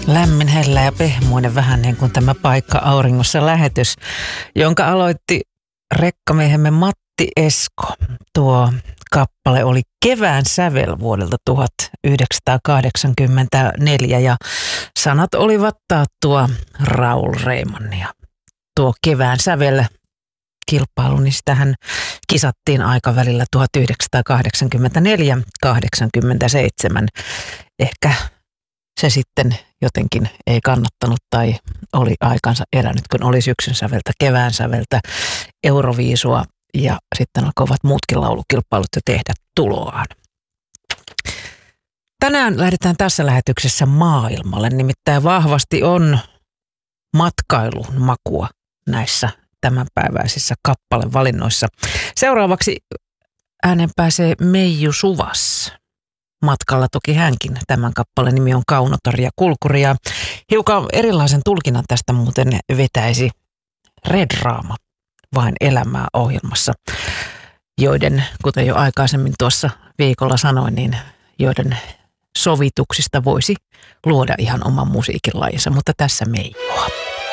Lämmin, hellä ja pehmoinen vähän niin kuin tämä Paikka auringossa -lähetys, jonka aloitti rekkamiehemme Matti Esko. Tuo kappale oli Kevään sävel vuodelta 1984 ja sanat olivat taattua Raul Reimannia. Tuo Kevään sävel kilpailu, niin sitähän kisattiin aikavälillä 1984-87. Ehkä se sitten jotenkin ei kannattanut tai oli aikansa elänyt, kun oli syksyn säveltä, kevään säveltä, Euroviisua ja sitten alkoivat muutkin laulukilpailut jo tehdä tuloaan. Tänään lähdetään tässä lähetyksessä maailmalle, nimittäin vahvasti on matkailun makua näissä tämänpäiväisissä kappalevalinnoissa. Seuraavaksi ääneen pääsee Meiju Suvas. Matkalla toki hänkin. Tämän kappaleen nimi on Kaunotori ja Kulkuri. Ja hiukan erilaisen tulkinnan tästä muuten vetäisi Red Raama Vain elämää -ohjelmassa, joiden, kuten jo aikaisemmin tuossa viikolla sanoin, niin joiden sovituksista voisi luoda ihan oman musiikin lajinsa, mutta tässä Meijua.